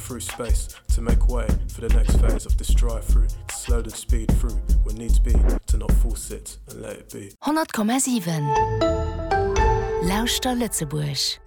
through space to make way for the next phase of this drive-through, to slow the speed through when needs be, to not force it and let it be. 100,7 Lauster Lützeburg.